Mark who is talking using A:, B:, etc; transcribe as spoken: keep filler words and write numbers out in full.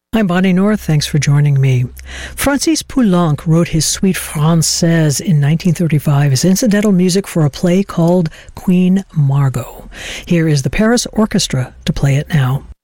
A: I'm Bonnie North. Thanks for joining me. Francis Poulenc wrote his Suite Française in nineteen thirty-five as incidental music for a play called Queen Margot. Here is the Paris Orchestra to play it now.